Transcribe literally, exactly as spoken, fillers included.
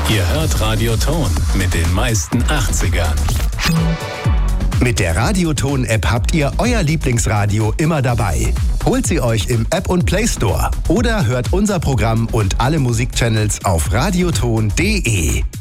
Ihr hört Radio Ton mit den meisten achtzigern. Mit der Radioton-App habt ihr euer Lieblingsradio immer dabei. Holt sie euch im App- und Play Store oder hört unser Programm und alle Musikchannels auf radioton punkt de.